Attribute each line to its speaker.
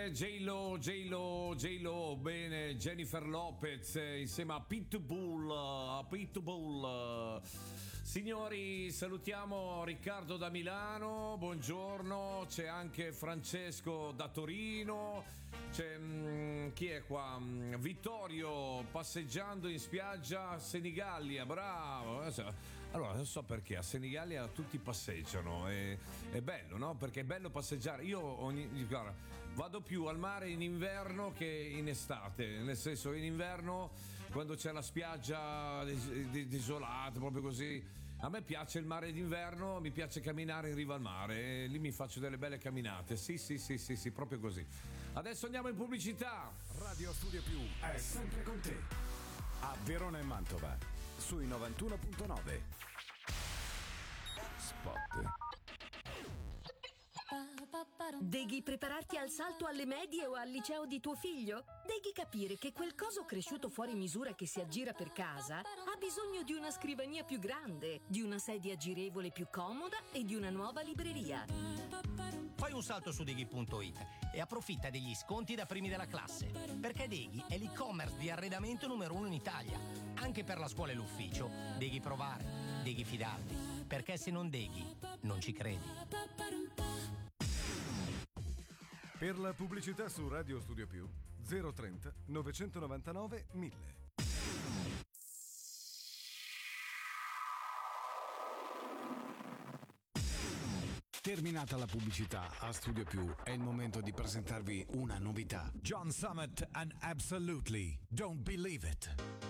Speaker 1: J-Lo, bene, Jennifer Lopez insieme a Pitbull. Signori, salutiamo Riccardo da Milano, buongiorno, c'è anche Francesco da Torino, c'è chi è qua? Vittorio passeggiando in spiaggia a Senigallia, bravo. Allora, non so perché a Senigallia tutti passeggiano, è bello, no? Perché è bello passeggiare. Guarda, vado più al mare in inverno che in estate, nel senso in inverno quando c'è la spiaggia desolata, proprio così. A me piace il mare d'inverno, mi piace camminare in riva al mare, lì mi faccio delle belle camminate. Sì, proprio così. Adesso andiamo in pubblicità.
Speaker 2: Radio Studio Più è sempre con te. A Verona e Mantova, sui 91.9. Spot.
Speaker 3: Devi prepararti al salto alle medie o al liceo di tuo figlio? Devi capire che quel coso cresciuto fuori misura che si aggira per casa ha bisogno di una scrivania più grande, di una sedia girevole più comoda e di una nuova libreria.
Speaker 4: Fai un salto su Deghi.it e approfitta degli sconti da primi della classe, perché Deghi è l'e-commerce di arredamento numero 1 in Italia. Anche per la scuola e l'ufficio devi provare, devi fidarti, perché se non Deghi non ci credi.
Speaker 2: Per la pubblicità su Radio Studio Più 030 999 1000. Terminata la pubblicità a Studio Più, è il momento di presentarvi una novità. John Summit and Absolutely Don't Believe It.